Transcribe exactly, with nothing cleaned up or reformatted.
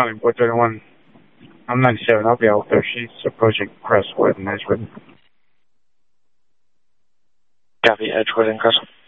Charlie, four thirty-one. I'm ninety-seven. I'll be out there. She's approaching Crestwood and Edgewood. Copy, Edgewood and Crestwood.